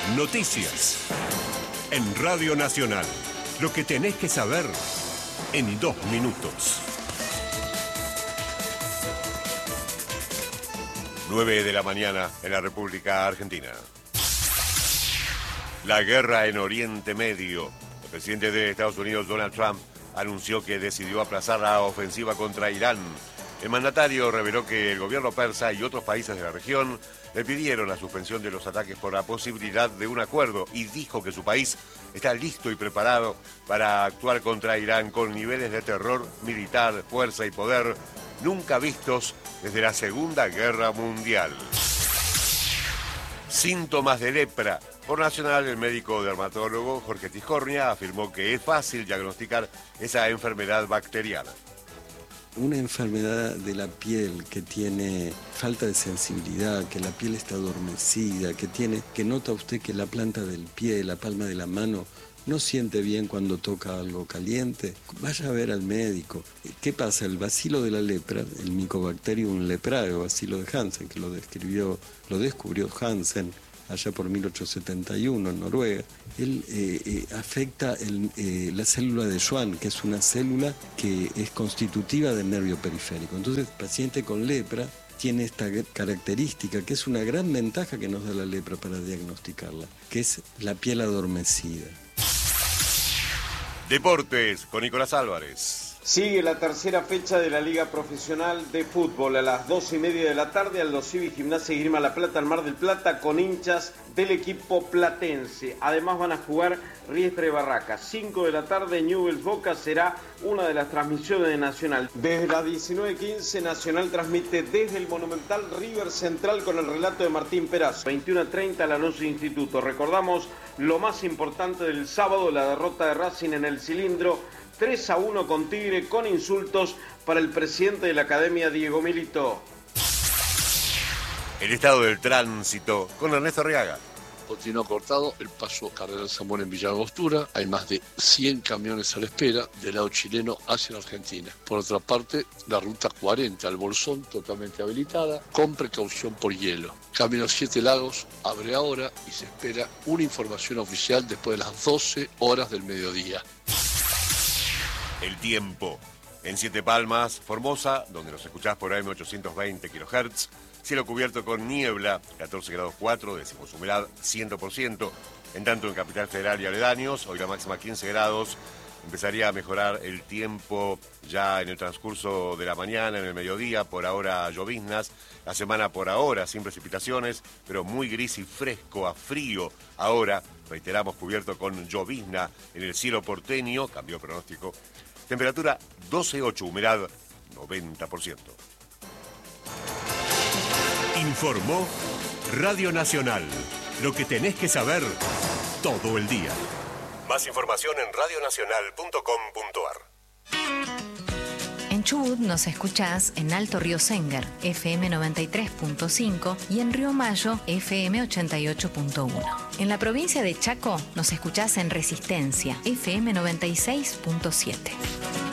Noticias. En Radio Nacional. Lo que tenés que saber en 2 minutos. 9 de la mañana en la República Argentina. La guerra en Oriente Medio. El presidente de Estados Unidos, Donald Trump, anunció que decidió aplazar la ofensiva contra Irán. El mandatario reveló que el gobierno persa y otros países de la región le pidieron la suspensión de los ataques por la posibilidad de un acuerdo y dijo que su país está listo y preparado para actuar contra Irán con niveles de terror militar, fuerza y poder nunca vistos desde la Segunda Guerra Mundial. Síntomas de lepra. Por Nacional, el médico dermatólogo Jorge Tiscornia afirmó que es fácil diagnosticar esa enfermedad bacteriana. Una enfermedad de la piel que tiene falta de sensibilidad, que la piel está adormecida, que nota usted que la planta del pie, la palma de la mano, no siente bien cuando toca algo caliente, vaya a ver al médico. ¿Qué pasa? El bacilo de la lepra, el Mycobacterium leprae, bacilo de Hansen, que lo descubrió Hansen allá por 1871 en Noruega, él afecta la célula de Schwann, que es una célula que es constitutiva del nervio periférico. Entonces, el paciente con lepra tiene esta característica, que es una gran ventaja que nos da la lepra para diagnosticarla, que es la piel adormecida. Deportes con Nicolás Álvarez. Sigue la tercera fecha de la Liga Profesional de Fútbol a las 2:30 de la tarde. Aldo Civi, Gimnasia y Grima La Plata, en Mar del Plata, con hinchas del equipo platense. Además van a jugar Riestra y Barracas. 5 de la tarde, Newell's Boca será una de las transmisiones de Nacional. Desde las 19:15, Nacional transmite desde el Monumental River Central con el relato de Martín Perazo. 21:30, Lanús Instituto. Recordamos lo más importante del sábado, la derrota de Racing en el Cilindro. 3-1 con Tigre, con insultos para el presidente de la Academia, Diego Milito. El estado del tránsito con Ernesto Arriaga. Continúa cortado el paso Cardenal Zamora en Villa Angostura. Hay más de 100 camiones a la espera del lado chileno hacia la Argentina. Por otra parte, la ruta 40 al Bolsón totalmente habilitada, con precaución por hielo. Camino 7 Lagos abre ahora y se espera una información oficial después de las 12 horas del mediodía. El tiempo. En Siete Palmas, Formosa, donde nos escuchás por AM 820 kHz, cielo cubierto con niebla, 14 grados 4, decimos humedad 100%. En tanto, en Capital Federal y aledaños, hoy la máxima 15 grados, empezaría a mejorar el tiempo ya en el transcurso de la mañana, en el mediodía, por ahora lloviznas, la semana por ahora sin precipitaciones, pero muy gris y fresco a frío. Ahora, reiteramos, cubierto con llovizna en el cielo porteño, cambió el pronóstico. Temperatura 12,8, humedad 90%. Informó Radio Nacional. Lo que tenés que saber todo el día. Más información en radionacional.com.ar. En Chubut nos escuchás en Alto Río Sénger, FM 93.5 y en Río Mayo, FM 88.1. En la provincia de Chaco nos escuchás en Resistencia, FM 96.7.